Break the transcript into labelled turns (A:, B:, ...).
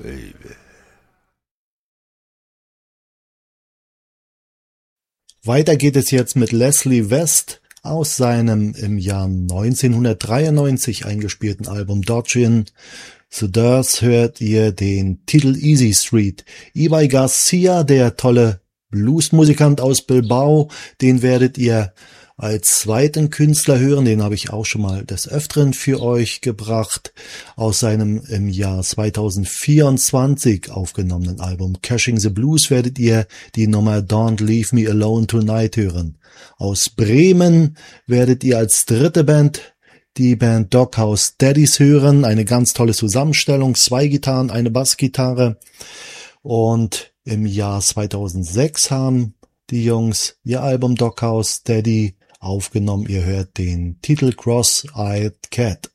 A: baby.
B: Weiter geht es jetzt mit Leslie West aus seinem im Jahr 1993 eingespielten Album Dodgin. Zu das hört ihr den Titel Easy Street. Ibai Garcia, der tolle Bluesmusikant aus Bilbao, den werdet ihr als zweiten Künstler hören, den habe ich auch schon mal des Öfteren für euch gebracht, aus seinem im Jahr 2024 aufgenommenen Album Cashing the Blues werdet ihr die Nummer Don't Leave Me Alone Tonight hören. Aus Bremen werdet ihr als dritte Band die Band Doghouse Daddies hören, eine ganz tolle Zusammenstellung, 2 Gitarren, eine Bassgitarre, und im Jahr 2006 haben die Jungs ihr Album Doghouse Daddy aufgenommen. Ihr hört den Titel Cross-Eyed Cat.